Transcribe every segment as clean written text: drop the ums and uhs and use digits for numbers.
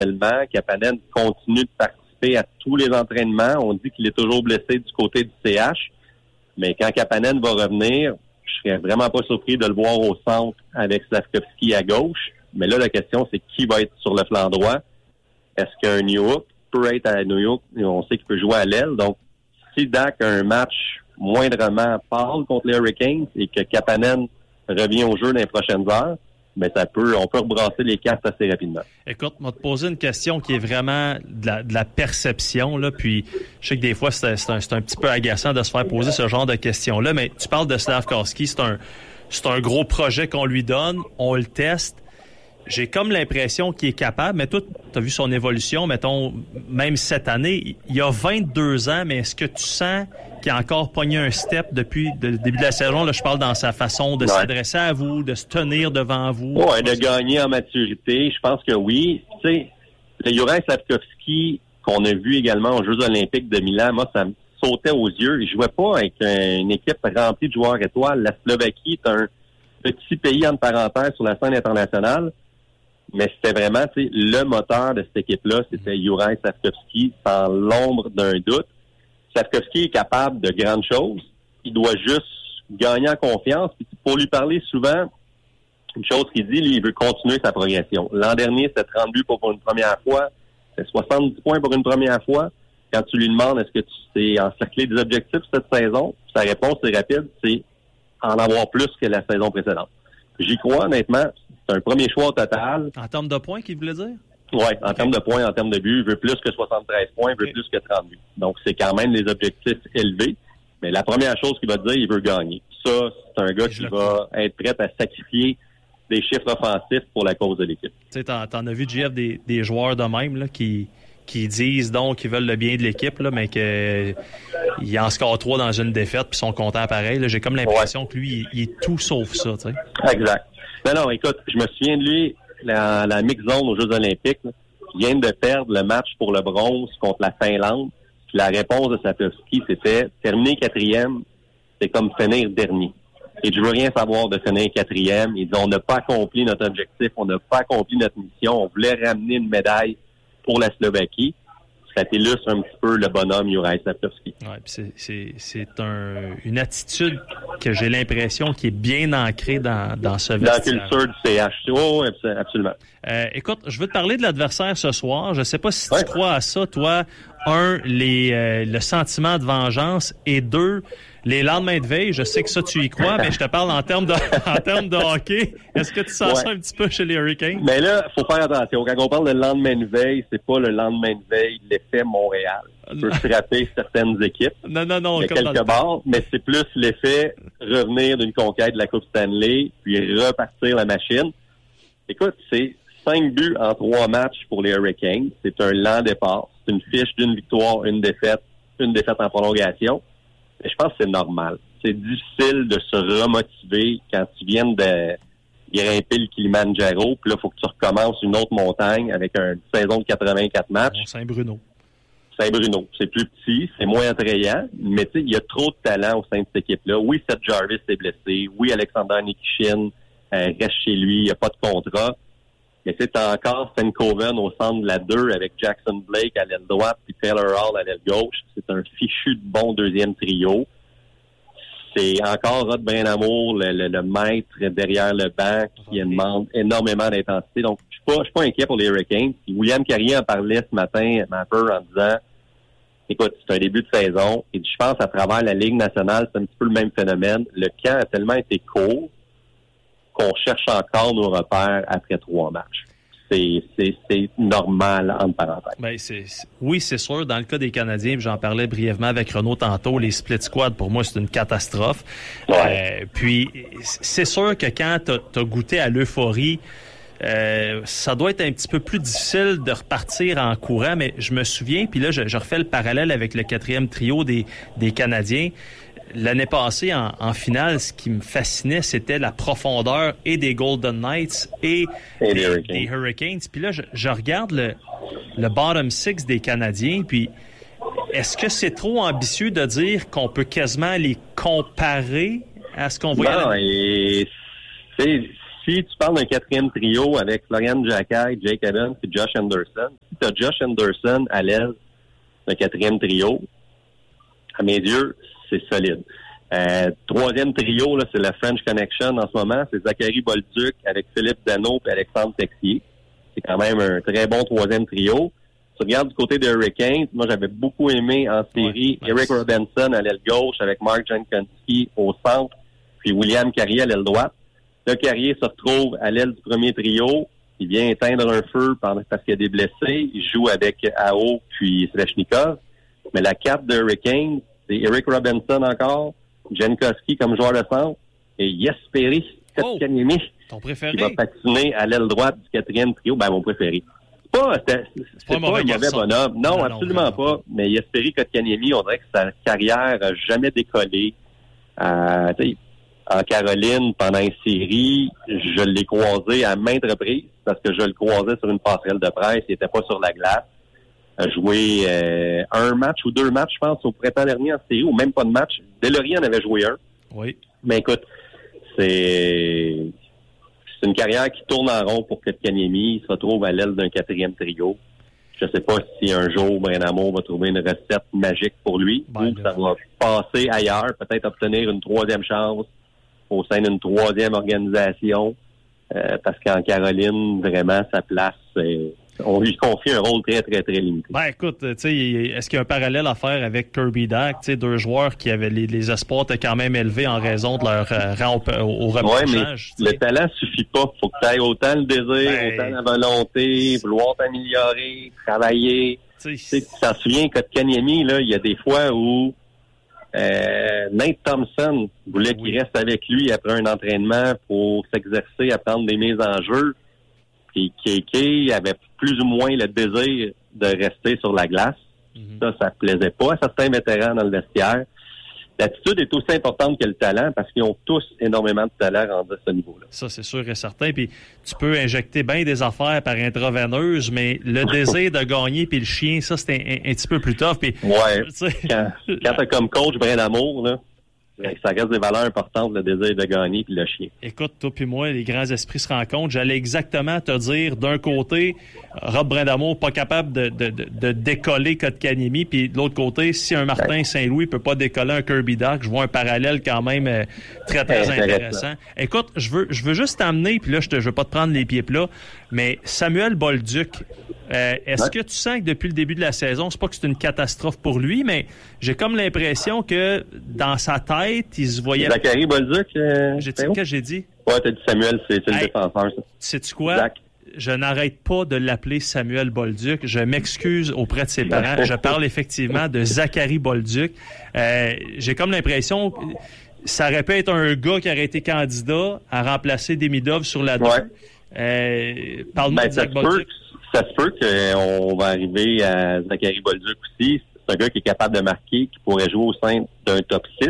tellement. Kapanen continue de participer à tous les entraînements. On dit qu'il est toujours blessé du côté du CH. Mais quand Kapanen va revenir, je serais vraiment pas surpris de le voir au centre avec Slafkovský à gauche. Mais là, la question, c'est qui va être sur le flanc droit. Est-ce qu'un Newhook peut être à New York? On sait qu'il peut jouer à l'aile. Donc, si Dak a un match moindrement pâle contre les Hurricanes et que Kapanen revient au jeu dans les prochaines heures, mais on peut rebrasser les cartes assez rapidement. Écoute, on va te poser une question qui est vraiment de la perception, là, puis je sais que des fois, c'est un petit peu agaçant de se faire poser ce genre de questions-là, mais tu parles de Slafkovský, c'est un gros projet qu'on lui donne, on le teste. J'ai comme l'impression qu'il est capable, mais toi, tu as vu son évolution, mettons, même cette année, il a 22 ans, mais est-ce que tu sens qu'il a encore pogné un step depuis le début de la saison? Là, je parle dans sa façon de s'adresser à vous, de se tenir devant vous. Oui, de gagner en maturité, je pense que oui. Tu sais, le Juraj Slafkovský, qu'on a vu également aux Jeux olympiques de Milan, moi, ça me sautait aux yeux. Il jouait pas avec une équipe remplie de joueurs étoiles. La Slovaquie est un petit pays, entre parenthèses, sur la scène internationale. Mais c'était vraiment, tu sais, le moteur de cette équipe-là, c'était Juraj Slafkovský, sans l'ombre d'un doute. Slafkovský est capable de grandes choses. Il doit juste gagner en confiance. Puis pour lui parler souvent, une chose qu'il dit, lui, il veut continuer sa progression. L'an dernier, c'était 30 buts pour une première fois. C'était 70 points pour une première fois. Quand tu lui demandes est-ce que tu t'es encerclé des objectifs cette saison, sa réponse est rapide, c'est en avoir plus que la saison précédente. J'y crois, honnêtement. C'est un premier choix au total. En termes de points, qu'il voulait dire? Oui, en termes de points, en termes de buts, il veut plus que 73 points, il veut plus que 30 buts. Donc, c'est quand même des objectifs élevés. Mais la première chose qu'il va dire, il veut gagner. Ça, c'est un gars qui va être prêt à sacrifier des chiffres offensifs pour la cause de l'équipe. Tu sais, t'en as vu, JF, des joueurs de même là, qui disent donc qu'ils veulent le bien de l'équipe, là, mais qu'ils en scorent 3 dans une défaite puis sont contents pareil. Là. J'ai comme l'impression que lui, il est tout sauf ça. Tu sais. Exact. Non, écoute, je me souviens de lui, la mix zone aux Jeux olympiques, là, qui vient de perdre le match pour le bronze contre la Finlande. Puis la réponse de Slafkovský, c'était terminer 4e, c'est comme finir dernier. Et je veux rien savoir de finir 4e. Il dit on n'a pas accompli notre objectif, on n'a pas accompli notre mission, on voulait ramener une médaille pour la Slovaquie. Ça illustre un petit peu le bonhomme Juraj Slafkovský. Ouais, c'est une attitude que j'ai l'impression qui est bien ancrée dans ce vestiaire. Dans la culture du CH. Oh, absolument. Écoute, je veux te parler de l'adversaire ce soir. Je sais pas si tu crois à ça, toi. 1, le sentiment de vengeance, et 2, les lendemains de veille. Je sais que ça, tu y crois, mais je te parle en termes de hockey. Est-ce que tu sens ça un petit peu chez les Hurricanes? Mais là, faut faire attention. Quand on parle de lendemain de veille, c'est pas le lendemain de veille, l'effet Montréal. Ça peut frapper certaines équipes. Non. Il y a quelques bords, mais c'est plus l'effet revenir d'une conquête de la Coupe Stanley, puis repartir la machine. Écoute, c'est 5 buts en 3 matchs pour les Hurricanes. C'est un lent départ. C'est une fiche d'une victoire, une défaite en prolongation. Mais je pense que c'est normal. C'est difficile de se remotiver quand tu viens de grimper le Kilimanjaro, puis là, il faut que tu recommences une autre montagne avec une saison de 84 matchs. Saint-Bruno. Saint-Bruno. C'est plus petit, c'est moins attrayant, mais tu sais, il y a trop de talent au sein de cette équipe-là. Oui, Seth Jarvis est blessé. Oui, Alexander Nikishin reste chez lui. Il n'y a pas de contrat. Mais c'est encore Stankoven au centre de la 2 avec Jackson Blake à l'aile droite puis Taylor Hall à l'aile gauche. C'est un fichu de bon deuxième trio. C'est encore Rod Brindamour, le maître derrière le banc qui demande énormément d'intensité. Donc, je suis pas inquiet pour les Hurricanes. Puis William Carrier en parlait ce matin, Mapper, en disant écoute, c'est un début de saison. Et je pense à travers la Ligue nationale, c'est un petit peu le même phénomène. Le camp a tellement été court qu'on cherche encore nos repères après 3 matchs. C'est normal, entre parenthèses. Ben, oui, c'est sûr. Dans le cas des Canadiens, j'en parlais brièvement avec Renaud tantôt, les split squads, pour moi, c'est une catastrophe. Ouais. Puis, c'est sûr que quand t'as goûté à l'euphorie, ça doit être un petit peu plus difficile de repartir en courant, mais je me souviens, puis là, je refais le parallèle avec le 4e trio des Canadiens. L'année passée, en finale, ce qui me fascinait, c'était la profondeur et des Golden Knights et des Hurricanes. Puis là, je regarde le bottom 6 des Canadiens, puis est-ce que c'est trop ambitieux de dire qu'on peut quasiment les comparer à ce qu'on voyait? Non, si tu parles d'un quatrième trio avec Florian Jacquet, Jake Evans et Josh Anderson, si tu as Josh Anderson à l'aise d'un quatrième trio, à mes yeux, c'est solide. Troisième trio, là, c'est la French Connection en ce moment. C'est Zachary Bolduc avec Philippe Danault et Alexandre Texier. C'est quand même un très bon troisième trio. Tu regardes du côté des Hurricanes, moi j'avais beaucoup aimé en série Eric Robinson à l'aile gauche avec Mark Jankowski au centre, puis William Carrier à l'aile droite. Là, Carrier se retrouve à l'aile du premier trio. Il vient éteindre un feu parce qu'il y a des blessés. Il joue avec Ao puis Svechnikov. Mais la carte de Hurricanes, c'est Eric Robinson encore, Jankowski comme joueur de centre, et Jesperi Kotkaniemi, qui va patiner à l'aile droite du quatrième trio. Ben, mon préféré. C'est pas il y avait bonhomme. Non, absolument pas. Mais Jesperi Kotkaniemi, on dirait que sa carrière n'a jamais décollé. En Caroline, pendant une série, je l'ai croisé à maintes reprises parce que je le croisais sur une passerelle de presse. Il était pas sur la glace. A joué un match ou deux matchs, je pense, au printemps dernier en série, ou même pas de match. Deslauriers en avait joué un. Oui. Mais écoute, c'est une carrière qui tourne en rond pour Kotkaniemi. Il se retrouve à l'aile d'un quatrième trio. Je sais pas si un jour Brindamour va trouver une recette magique pour lui ou ça va passer ailleurs, peut-être obtenir une troisième chance au sein d'une troisième organisation, parce qu'en Caroline, vraiment, sa place, on lui confie un rôle très, très, très limité. Ben écoute, tu sais, est-ce qu'il y a un parallèle à faire avec Kirby Dach, tu sais, deux joueurs qui avaient les espoirs étaient quand même élevés en raison de leur rang au repêchage? Oui, mais le talent suffit pas. Faut que tu aies autant le désir, autant la volonté, vouloir t'améliorer, travailler. Tu t'en souviens, Kotkaniemi, là, il y a des fois où Nate Thompson voulait qu'il reste avec lui après un entraînement pour s'exercer à prendre des mises en jeu. Puis KK avait plus ou moins le désir de rester sur la glace. Ça plaisait pas à certains vétérans dans le vestiaire. L'attitude est aussi importante que le talent parce qu'ils ont tous énormément de talent rendu à ce niveau-là. Ça, c'est sûr et certain. Puis tu peux injecter bien des affaires par intraveineuse, mais le désir de gagner puis le chien, ça, c'est un petit peu plus tough. Puis, quand t'as comme coach Brindamour, là, ça reste des valeurs importantes, le désir de gagner puis le chien. Écoute, toi puis moi, les grands esprits se rencontrent. J'allais exactement te dire, d'un côté, Rob Brindamour pas capable de décoller Kotkaniemi, puis de l'autre côté, si un Martin Saint-Louis peut pas décoller un Kirby Dach, je vois un parallèle quand même très, très intéressant. Écoute, je veux juste t'amener, puis là, je veux pas te prendre les pieds plats, mais Samuel Bolduc, est-ce que tu sens que depuis le début de la saison, c'est pas que c'est une catastrophe pour lui, mais j'ai comme l'impression que dans sa tête, il se voyait... Zachary Bolduc... Qu'est-ce que j'ai dit? Ouais, t'as dit Samuel, c'est le défenseur, ça. Sais-tu quoi? Zach. Je n'arrête pas de l'appeler Samuel Bolduc. Je m'excuse auprès de ses parents. Je parle effectivement de Zachary Bolduc. J'ai comme l'impression... Ça aurait pu être un gars qui aurait été candidat à remplacer Demidov sur la 2. Parle-moi de Zach Bolduc. Ça se peut qu'on va arriver à Zachary Bolduc aussi. C'est un gars qui est capable de marquer, qui pourrait jouer au sein d'un top 6.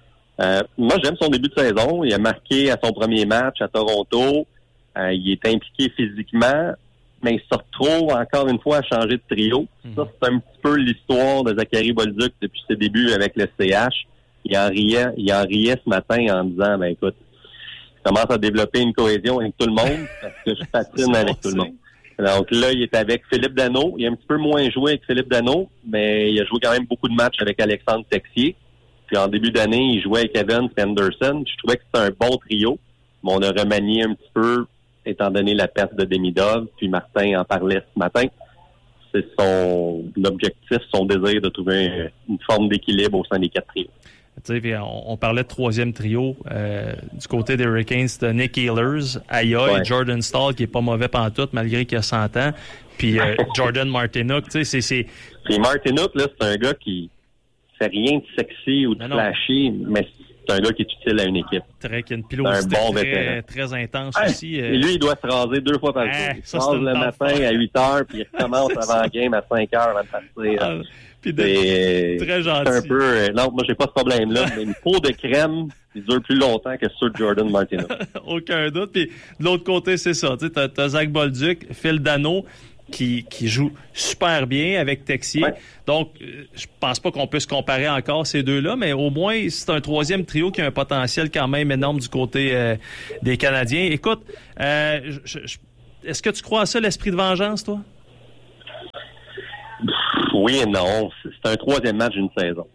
Moi, j'aime son début de saison. Il a marqué à son premier match à Toronto. Il est impliqué physiquement, mais il se retrouve encore une fois à changer de trio. Ça, c'est un petit peu l'histoire de Zachary Bolduc depuis ses débuts avec le CH. Il en riait ce matin en disant, ben écoute, je commence à développer une cohésion avec tout le monde parce que je patine avec tout le monde. Donc là, il est avec Philippe Danault. Il a un petit peu moins joué avec Philippe Danault, mais il a joué quand même beaucoup de matchs avec Alexandre Texier. Puis en début d'année, il jouait avec Evans et Anderson. Je trouvais que c'était un bon trio, mais on a remanié un petit peu, étant donné la perte de Demidov. Puis Martin en parlait ce matin. C'est son objectif, son désir de trouver une forme d'équilibre au sein des quatre trios. Tu sais, on parlait de troisième trio du côté des Hurricanes, c'était Nick Ehlers, Ayoy, Jordan Staal qui est pas mauvais pantoute malgré qu'il a 100 ans, puis Jordan Martinook, tu sais, c'est... Puis Martinook, là, c'est un gars qui fait rien de sexy ou de flashy, mais c'est un gars qui est utile à une équipe. Qui a une pilosité très intense aussi. Et lui, il doit se raser 2 fois par jour. Il se rase le matin à 8 heures, puis il recommence avant la game à 5 heures avant de partir. Très gentil. C'est un peu... non, moi, j'ai pas ce problème-là, mais une peau de crème, il dure plus longtemps que ceux de Jordan Martinook. Aucun doute. Puis de l'autre côté, c'est ça. Tu sais, t'as Zach Bolduc, Phil Danault. qui joue super bien avec Texier. Ouais. Donc, je pense pas qu'on peut se comparer encore ces deux-là, mais au moins, c'est un troisième trio qui a un potentiel quand même énorme du côté des Canadiens. Écoute, est-ce que tu crois à ça, l'esprit de vengeance, toi? Oui et non. C'est un troisième match d'une saison.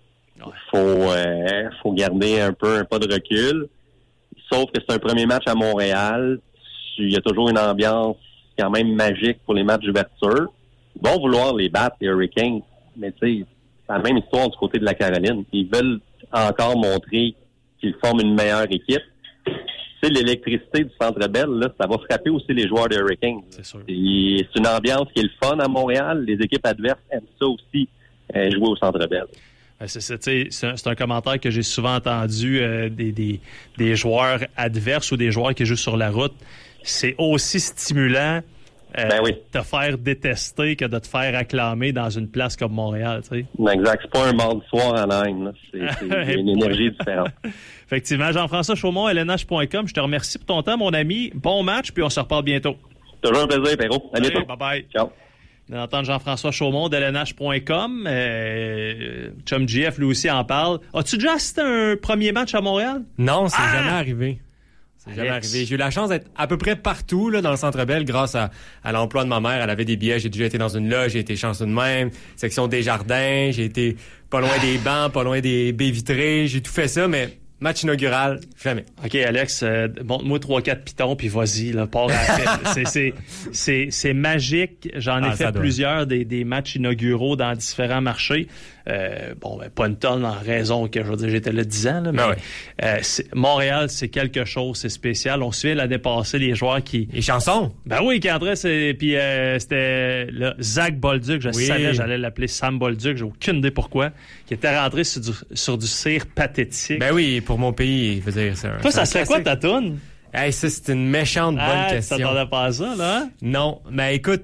Ouais. Faut garder un pas de recul. Sauf que c'est un premier match à Montréal. Il y a toujours une ambiance quand même magique pour les matchs d'ouverture. Ils vont vouloir les battre, les Hurricanes. Mais tu sais, c'est la même histoire du côté de la Caroline. Ils veulent encore montrer qu'ils forment une meilleure équipe. Tu sais, l'électricité du Centre Bell, là, ça va frapper aussi les joueurs des Hurricanes. C'est sûr. Et c'est une ambiance qui est le fun à Montréal. Les équipes adverses aiment ça aussi, jouer au Centre Bell. C'est un commentaire que j'ai souvent entendu des joueurs adverses ou des joueurs qui jouent sur la route. C'est aussi stimulant oui. de te faire détester que de te faire acclamer dans une place comme Montréal. Tu sais. Exact. C'est pas un mardi soir en Inde. C'est une énergie différente. Effectivement. Jean-François Chaumont, LNH.com. Je te remercie pour ton temps, mon ami. Bon match, puis on se reparle bientôt. Toujours un plaisir, Perrault. À bientôt. Bye-bye. Ciao. D'entendre Jean-François Chaumont de LNH.com. Chum GF, lui aussi, en parle. As-tu déjà assisté à un premier match à Montréal? Non, c'est jamais arrivé. C'est jamais arrivé. J'ai eu la chance d'être à peu près partout là, dans le Centre Bell grâce à l'emploi de ma mère. Elle avait des billets. J'ai déjà été dans une loge. J'ai été chanceux de même. Section des jardins. J'ai été pas loin des bancs, pas loin des baies vitrées. J'ai tout fait ça, mais match inaugural, jamais. OK, Alex, montre-moi 3-4 pitons, puis vas-y, là, pars à la c'est magique. J'en ai fait plusieurs des matchs inauguraux dans différents marchés. Pas une tonne en raison que, je veux dire, j'étais là 10 ans, là, mais Montréal, c'est quelque chose, c'est spécial. On se souvient l'année passée, les joueurs qui... Les chansons? Ben oui, qui entraient, puis c'était là, Zach Bolduc, je savais, j'allais l'appeler Sam Bolduc, j'ai aucune idée pourquoi, qui était rentré sur du cire pathétique. Ben oui, pour mon pays, je veux dire, c'est un... Toi, ça serait quoi ta toune? Hey, ça, c'est une méchante bonne question. Tu t'attendais pas à ça, là? Non, mais écoute,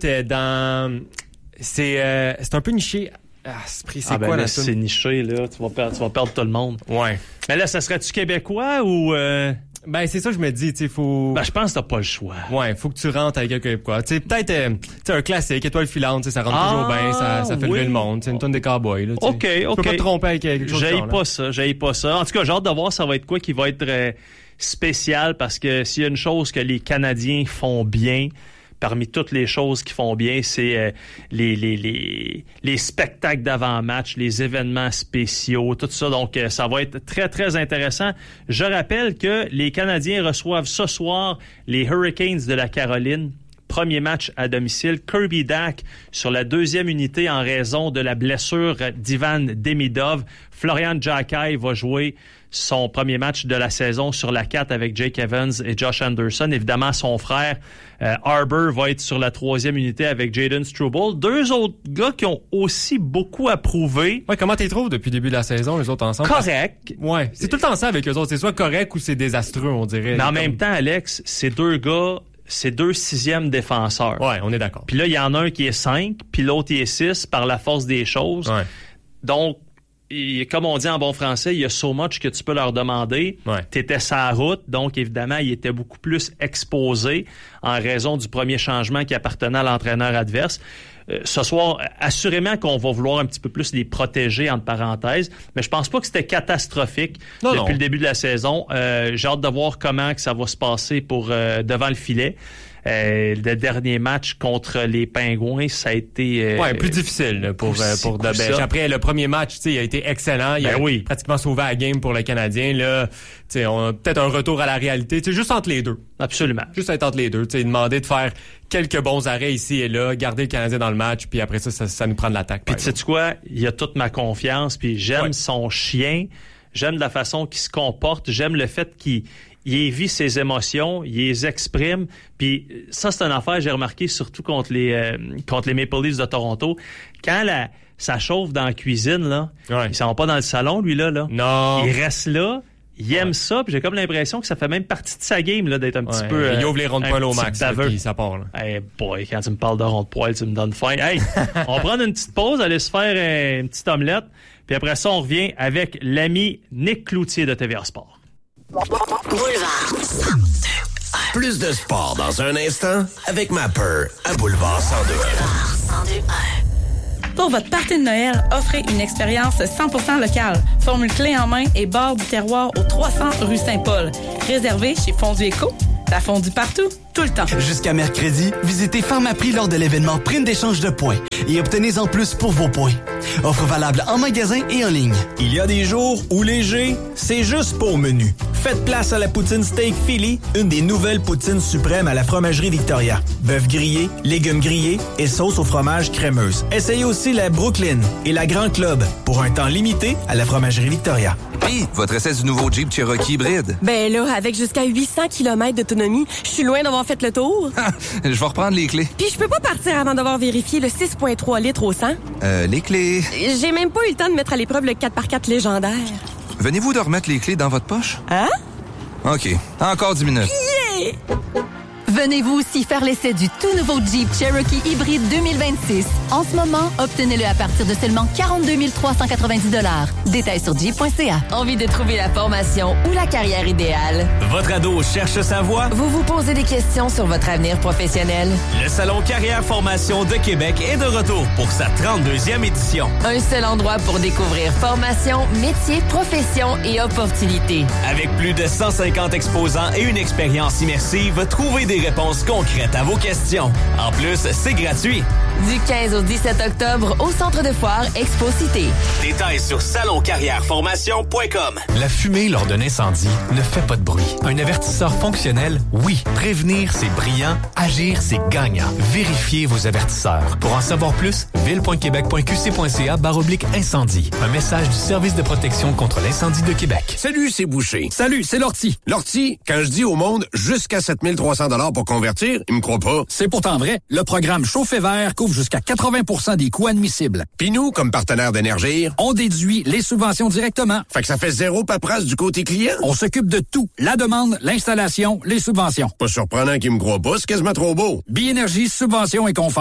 c'est un peu niché. C'est quoi la c'est niché, là. Tu vas perdre tout le monde. Ouais. Mais là, ça serait-tu québécois ou... Ben, c'est ça que je me dis, tu sais, faut... Ben, je pense que t'as pas le choix. Ouais, faut que tu rentres avec quelqu'un québécois. Tu sais, peut-être, un classique, étoile filante, tu sais, ça rentre toujours bien, ça fait lever le monde. C'est une tonne de cowboys, là. OK. Tu peux pas te tromper avec quelque chose de genre, j'haïs pas ça. En tout cas, j'ai hâte de voir ça va être quoi qui va être spécial parce que s'il y a une chose que les Canadiens font bien, parmi toutes les choses qu'ils font bien, c'est les spectacles d'avant-match, les événements spéciaux, tout ça. Donc, ça va être très, très intéressant. Je rappelle que les Canadiens reçoivent ce soir les Hurricanes de la Caroline. Premier match à domicile. Kirby Dach sur la deuxième unité en raison de la blessure d'Ivan Demidov. Florian Jacquet va jouer son premier match de la saison sur la 4 avec Jake Evans et Josh Anderson. Évidemment, son frère Harbour va être sur la troisième unité avec Jayden Struble. Deux autres gars qui ont aussi beaucoup à prouver. Ouais, comment t'es trouves depuis le début de la saison, les autres ensemble? Correct. Ouais, c'est tout le temps ça avec eux autres. C'est soit correct ou c'est désastreux, on dirait. Mais en même temps, Alex, ces deux gars... C'est 2 sixièmes défenseurs. Ouais, on est d'accord. Puis là, il y en a un qui est 5, puis l'autre, il est 6 par la force des choses. Ouais. Donc, comme on dit en bon français, il y a so much que tu peux leur demander. Ouais. T'étais sa route, donc évidemment, il était beaucoup plus exposé en raison du premier changement qui appartenait à l'entraîneur adverse. Ce soir, assurément qu'on va vouloir un petit peu plus les protéger, entre parenthèses, mais je pense pas que c'était catastrophique depuis le début de la saison. J'ai hâte de voir comment que ça va se passer pour devant le filet. Le dernier match contre les Pingouins, ça a été... plus difficile là, pour Debèche. Après, le premier match, il a été excellent. Il a pratiquement sauvé la game pour le Canadien. Là, on a peut-être un retour à la réalité. Juste entre les deux. Absolument. Juste être entre les deux. Demander de faire quelques bons arrêts ici et là, garder le Canadien dans le match, puis après ça nous prend de l'attaque. Puis tu sais quoi? Il a toute ma confiance, puis j'aime son chien. J'aime la façon qu'il se comporte. J'aime le fait qu'il évite ses émotions, il les exprime. Puis ça, c'est une affaire, j'ai remarqué, surtout contre les Maple Leafs de Toronto. Quand ça chauffe dans la cuisine, là, ils s'en vont pas dans le salon, lui, là. Non. Il reste là. Il aime ça, puis j'ai comme l'impression que ça fait même partie de sa game là, d'être un petit peu... il ouvre les ronds de poil au max, puis ça part. Là. Hey boy, quand tu me parles de ronds de poil, tu me donnes faim. Hey, on va prendre une petite pause, aller se faire une petite omelette, puis après ça, on revient avec l'ami Nick Cloutier de TVA Sport. Boulevard. Plus de sport dans un instant avec Mapper à Boulevard 102. Pour votre party de Noël, offrez une expérience 100% locale. Formule clé en main et bar du terroir au 300 rue Saint-Paul. Réservé chez Fondu Éco. Ça fondue partout, tout le temps. Jusqu'à mercredi, visitez Pharmaprix lors de l'événement Prime d'échange de points et obtenez-en plus pour vos points. Offre valable en magasin et en ligne. Il y a des jours où léger, c'est juste pour menu. Faites place à la poutine steak Philly, une des nouvelles poutines suprêmes à la fromagerie Victoria. Bœuf grillé, légumes grillés et sauce au fromage crémeuse. Essayez aussi la Brooklyn et la Grand Club pour un temps limité à la fromagerie Victoria. Puis, votre essai du nouveau Jeep Cherokee hybride. Ben là, avec jusqu'à 800 km d'autonomie, je suis loin d'avoir fait le tour. Je vais reprendre les clés. Puis je peux pas partir avant d'avoir vérifié le 6,3 litres au 100. Les clés. J'ai même pas eu le temps de mettre à l'épreuve le 4x4 légendaire. Venez-vous de remettre les clés dans votre poche? Hein? OK. Encore 10 minutes. Yeah! Venez vous aussi faire l'essai du tout nouveau Jeep Cherokee hybride 2026. En ce moment, obtenez-le à partir de seulement 42 390 $. Détails sur jeep.ca. Envie de trouver la formation ou la carrière idéale? Votre ado cherche sa voie? Vous vous posez des questions sur votre avenir professionnel? Le Salon Carrière Formation de Québec est de retour pour sa 32e édition. Un seul endroit pour découvrir formation, métier, profession et opportunités. Avec plus de 150 exposants et une expérience immersive, trouvez des réponses concrètes à vos questions. En plus, c'est gratuit. Du 15 au 17 octobre au Centre de foire Expo Cité. Détails sur saloncarrièreformation.com. La fumée lors d'un incendie ne fait pas de bruit. Un avertisseur fonctionnel, oui. Prévenir, c'est brillant. Agir, c'est gagnant. Vérifiez vos avertisseurs. Pour en savoir plus, ville.québec.qc.ca/incendie. Un message du Service de protection contre l'incendie de Québec. Salut, c'est Boucher. Salut, c'est Lortie. Lortie, quand je dis au monde jusqu'à 7300 $ pour convertir, ils me croient pas. C'est pourtant vrai. Le programme Chauffe et Vert couvre jusqu'à 80% des coûts admissibles. Puis nous, comme partenaire d'Énergir, on déduit les subventions directement. Fait que ça fait zéro paperasse du côté client. On s'occupe de tout. La demande, l'installation, les subventions. Pas surprenant qu'ils me croient pas, c'est quasiment trop beau. Biénergie, subventions et confort.